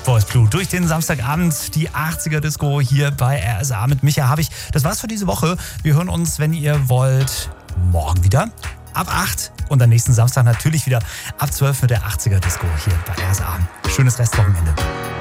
Bad Boys Blue durch den Samstagabend, die 80er-Disco hier bei RSA mit Micha Happig. Das war's für diese Woche. Wir hören uns, wenn ihr wollt, morgen wieder ab 8 und am nächsten Samstag natürlich wieder ab 12 mit der 80er-Disco hier bei RSA. Schönes Restwochenende.